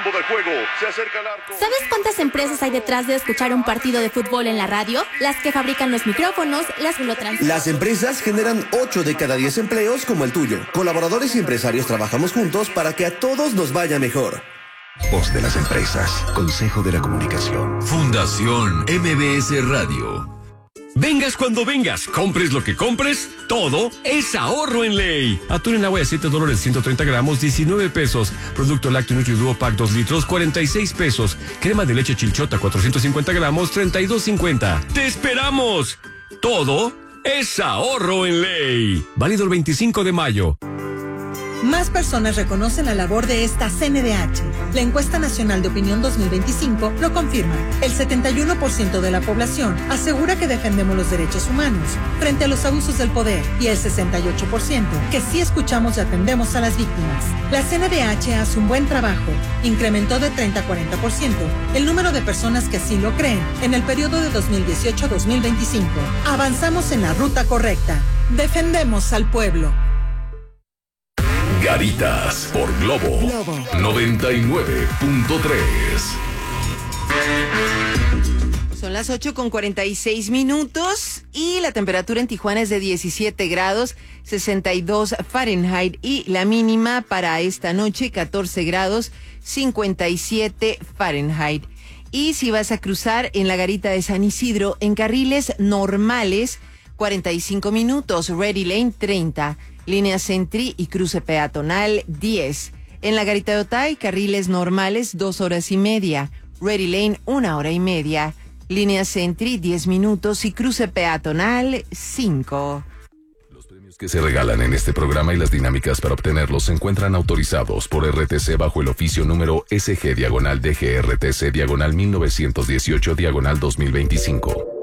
campo de juego. Se acerca al arco. ¿Sabes cuántas empresas hay detrás de escuchar un partido de fútbol en la radio? Las que fabrican los micrófonos, las que lo transmiten. Las empresas generan 8 de cada 10 empleos como el tuyo. Colaboradores y empresarios trabajamos juntos para que a todos nos vaya mejor. Voz de las empresas. Consejo de la Comunicación. Fundación MBS Radio. Vengas cuando vengas, compres lo que compres, todo es ahorro en ley. Atún en agua de $7, 130 gramos, 19 pesos. Producto lácteo NutriDuo Pack 2 litros, 46 pesos. Crema de leche Chilchota 450 gramos, 32.50. ¡Te esperamos! Todo es ahorro en ley. Válido el 25 de mayo. Más personas reconocen la labor de esta CNDH. La encuesta nacional de opinión 2025 lo confirma. El 71% de la población asegura que defendemos los derechos humanos frente a los abusos del poder y el 68% que sí escuchamos y atendemos a las víctimas. La CNDH hace un buen trabajo. Incrementó de 30 a 40% el número de personas que así lo creen en el periodo de 2018 a 2025. Avanzamos en la ruta correcta. Defendemos al pueblo. Garitas por Globo 99.3. Son las 8:46 y la temperatura en Tijuana es de 17 grados, 62 Fahrenheit y la mínima para esta noche 14 grados, 57 Fahrenheit. Y si vas a cruzar en la garita de San Isidro en carriles normales, 45 minutos, Ready Lane 30. Línea Sentry y cruce peatonal 10. En la garita de Otay, carriles normales 2 horas y media. Ready Lane 1 hora y media. Línea Sentry 10 minutos y cruce peatonal 5. Los premios que se regalan en este programa y las dinámicas para obtenerlos se encuentran autorizados por RTC bajo el oficio número SG-DGRTC-1918-2025.